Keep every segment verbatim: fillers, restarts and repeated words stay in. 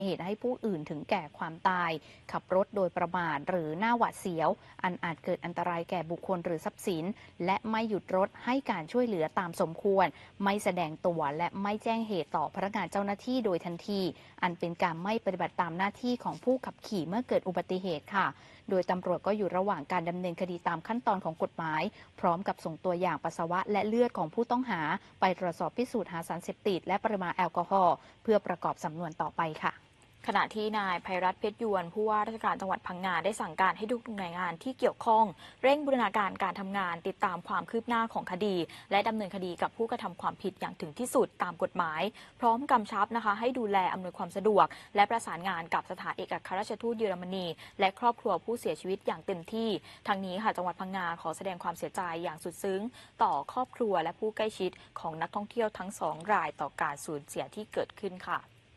เหตุให้ผู้อื่นถึงแก่ความตายขับรถโดยประมาทหรือหน้าหวาดเสียวอันอาจเกิดอันตรายแก่บุคคลหรือทรัพย์สินและไม่หยุดรถให้การช่วยเหลือตามสมควรไม่แสดงตัวและไม่แจ้งเหตุต่อพนักงานเจ้าหน้าที่โดยทันทีอันเป็นการไม่ปฏิบัติตามหน้าที่ของผู้ขับขี่เมื่อเกิดอุบัติเหตุค่ะโดยตำรวจก็อยู่ระหว่างการดำเนินคดีตามขั้นตอนของกฎหมายพร้อมกับส่งตัวอย่างปัสสาวะและเลือดของผู้ต้องหาไปตรวจสอบพิสูจน์หาสารเสพติดและปริมาณแอลกอฮอล์เพื่อประกอบสำนวนต่อไปค่ะขณะที่นายภัยรัตน์เพชรยวนผู้ว่าราชการจังหวัดพังงาได้สั่งการให้ทุกหน่วยงานที่เกี่ยวข้องเร่งบูรณาการการทำงานติดตามความคืบหน้าของคดีและดำเนินคดีกับผู้กระทำความผิดอย่างถึงที่สุดตามกฎหมายพร้อมกำชับนะคะให้ดูแลอำนวยความสะดวกและประสานงานกับสถานเอกอัครราชทูตเยอรมนีและครอบครัวผู้เสียชีวิตอย่างเต็มที่ทั้งนี้ค่ะจังหวัดพังงาขอแสดงความเสียใจอย่างสุดซึ้งต่อครอบครัวและผู้ใกล้ชิดของนักท่องเที่ยวทั้งสองรายต่อการสูญเสียที่เกิดขึ้นค่ะ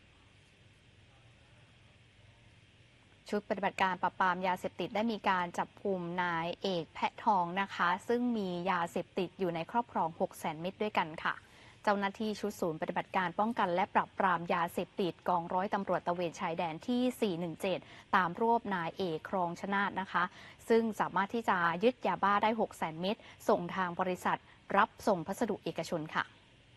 ชุดปฏิบัติการปราบปรามยาเสพติดได้มีการจับกุมนายเอกแพะทองนะคะซึ่งมียาเสพติดอยู่ในครอบครอง หกแสน เม็ดด้วยกันค่ะเจ้าหน้าที่ชุดศูนย์ปฏิบัติการป้องกันและปราบปรามยาเสพติดกองร้อยตำรวจตระเวนชายแดนที่ สี่หนึ่งเจ็ด ตามรวบนายเอกครองชนาทนะคะซึ่งสามารถที่จะยึดยาบ้าได้ หกแสน เม็ดส่งทางบริษัทรับส่งพัสดุเอกชนค่ะ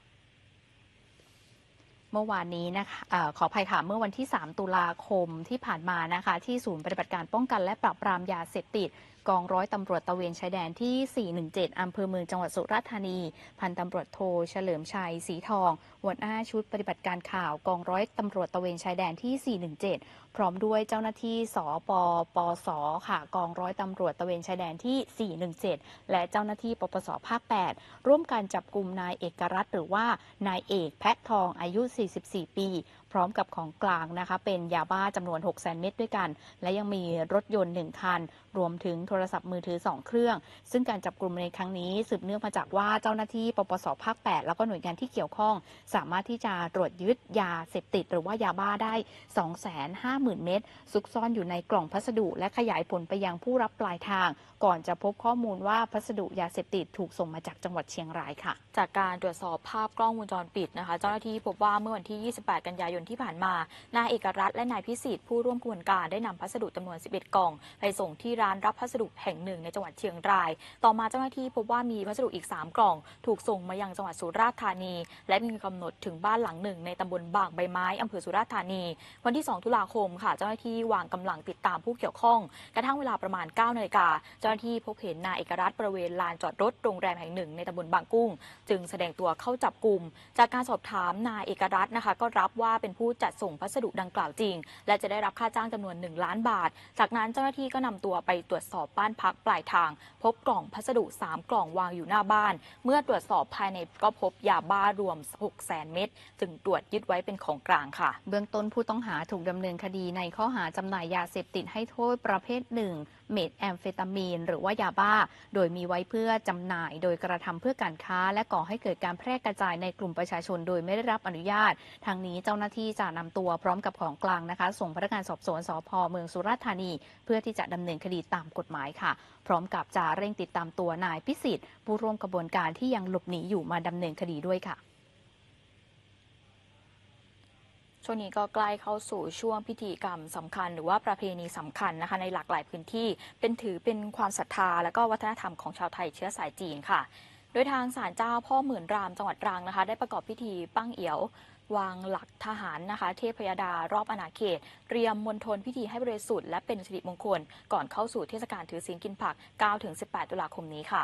เมื่อวานนี้นะคะอขออภัยค่ะเมื่อวันที่ สาม ตุลาคมที่ผ่านมานะคะที่ศูนย์ปฏิบัติการป้องกันและปราบปรามยาเสพติดกองร้อยตำรวจตระเวนชายแดนที่ สี่หนึ่งเจ็ด อำเภอเมืองจังหวัดสุราษฎร์ธานีพันตำรวจโทเฉลิมชัยศรีทองหัวหน้าชุดปฏิบัติการข่าวกองร้อยตำรวจตระเวนชายแดนที่ สี่หนึ่งเจ็ด พร้อมด้วยเจ้าหน้าที่สปปสค่ะกองร้อยตำรวจตระเวนชายแดนที่ สี่หนึ่งเจ็ด และเจ้าหน้าที่ปปสภาค แปด ร่วมกันจับกุมนายเอกรัตน์หรือว่านายเอกแพะทองอายุ สี่สิบสี่ ปีพร้อมกับของกลางนะคะเป็นยาบ้าจำนวน หกแสน เม็ดด้วยกันและยังมีรถยนต์หนึ่งคันรวมถึงโทรศัพท์มือถือสองเครื่องซึ่งการจับกลุ่มในครั้งนี้สืบเนื่องมาจากว่าเจ้าหน้าที่ปปสภาค แปด แล้วก็หน่วยงานที่เกี่ยวข้องสามารถที่จะตรวจยึดยาเสพติดหรือว่ายาบ้าได้ สองแสนห้าหมื่น เม็ดซุกซ่อนอยู่ในกล่องพัสดุและขยายผลไปยังผู้รับปลายทางก่อนจะพบข้อมูลว่าพัสดุยาเสพติดถูกส่งมาจากจังหวัดเชียงรายค่ะจากการตรวจสอบภาพกล้องวงจรปิดนะคะเจ้าหน้าที่พบว่าเมื่อวันที่ ยี่สิบแปด กันยายนที่ผ่านมานายเอกรัตน์และนายพิสิทธิ์ผู้ร่วมขบวนการได้นำพัสดุจำนวน สิบเอ็ด กล่องไปส่งที่ร้านรับพัสดุแห่งหนึ่งในจังหวัดเชียงรายต่อมาเจ้าหน้าที่พบว่ามีพัสดุอีก สาม กล่องถูกส่งมายังจังหวัดสุราษฎร์ธานีและมีกำหนดถึงบ้านหลังหนึ่งในตำบลบางใบไม้อำเภอสุราษฎร์ธานีวันที่ สอง ตุลาคมค่ะเจ้าหน้าที่วางกำลังติดตามผู้เกี่ยวข้องกระทั่งเวลาประมาณ เก้า นาฬิกาเจ้าหน้าที่พบเห็นนายเอกรัตน์บริเวณลานจอดรถโรงแรมแห่งหนึ่งในตำบลบางกุ้งจึงแสดงตัวเข้าจับกุมจากการสอบถามนายเอกรัตน์นะคะก็รับว่าเป็นผู้จัดส่งพัสดุดังกล่าวจริงและจะได้รับค่าจ้างจำนวนหนึ่งล้านบาทจากนั้นเจ้าหน้าที่ก็นำตัวไปตรวจสอบบ้านพักปลายทางพบกล่องพัสดุสามกล่องวางอยู่หน้าบ้านเมื่อตรวจสอบภายในก็พบยาบ้ารวม หกแสน เม็ดจึงตรวจยึดไว้เป็นของกลางค่ะเบื้องต้นผู้ต้องหาถูกดำเนินคดีในข้อหาจำหน่ายยาเสพติดให้โทษประเภทหนึ่งเมทแอมเฟตามีนหรือว่ายาบ้าโดยมีไว้เพื่อจำหน่ายโดยกระทำเพื่อการค้าและก่อให้เกิดการแพร่กระจายในกลุ่มประชาชนโดยไม่ได้รับอนุญาตทางนี้เจ้าหน้าที่จะนำตัวพร้อมกับของกลางนะคะส่งพนักงานสอบสวนสภ.เมืองสุราษฎร์ธานีเพื่อที่จะดำเนินคดีตามกฎหมายค่ะพร้อมกับจะเร่งติดตามตัวนายพิสิทธิ์ผู้ร่วมกระบวนการที่ยังหลบหนีอยู่มาดำเนินคดีด้วยค่ะช่วงนี้ก็ใกล้เข้าสู่ช่วงพิธีกรรมสำคัญหรือว่าประเพณีสำคัญนะคะในหลากหลายพื้นที่เป็นถือเป็นความศรัทธาและก็วัฒนธรรมของชาวไทยเชื้อสายจีนค่ะโดยทางศาลเจ้าพ่อหมื่นรามจังหวัดตรังนะคะได้ประกอบพิธีปั้งเอี่ยววางหลักทหารนะคะเทพยดารอบอาณาเขตเตรียมมณฑลพิธีให้บริสุทธิ์และเป็นสิริมงคลก่อนเข้าสู่เทศกาลถือศีลกินผัก เก้าถึงสิบแปด ตุลาคมนี้ค่ะ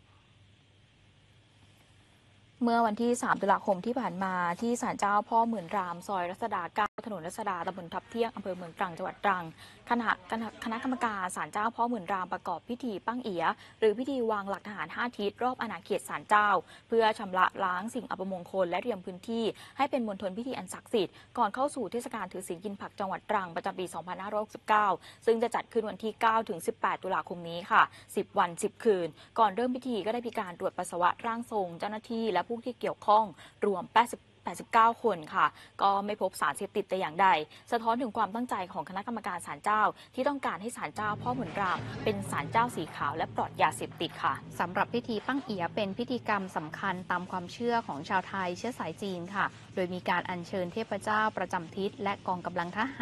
เมื่อวันที่ สาม ตุลาคมที่ผ่านมาที่ศาลเจ้าพ่อหมื่นรามซอยรัชดา เก้า ถนนรัชดาตำบลทับเที่ยงอำเภอเมืองตรังจังหวัดตรังคณะคณะกรรมการศาลเจ้าพ่อหมื่นรามประกอบพิธีปั้งเอียหรือพิธีวางหลักทหารห้าทิศรอบอาณาเขตศาลเจ้าเพื่อชำระล้างสิ่งอัปมงคลและเตรียมพื้นที่ให้เป็นมณฑลพิธีอันศักดิ์สิทธิ์ก่อนเข้าสู่เทศกาลถือศีลกินผักจังหวัดตรังประจำปี สองพันห้าร้อยหกสิบเก้า ซึ่งจะจัดขึ้นวันที่ เก้าถึงสิบแปด ตุลาคมนี้ค่ะ สิบ วัน สิบ คืนก่อนเริ่มพิธีก็ได้มีการตรวจปัสสาวะร่างทรงเจ้าหน้าที่และผู้ที่เกี่ยวข้องรวมแปดสิบเก้า คนค่ะก็ไม่พบสารเสพติดแต่อย่างใดสะท้อนถึงความตั้งใจของคณะกรรมการศาลเจ้าที่ต้องการให้ศาลเจ้าพ่อหมุนรามเป็นศาลเจ้าสีขาวและปลอดยาเสพติดค่ะสำหรับพิธีปั้งเอียเป็นพิธีกรรมสำคัญตามความเชื่อของชาวไทยเชื้อสายจีนค่ะโดยมีการอัญเชิญเทพเจ้าประจำทิศและกองกำลังทหาร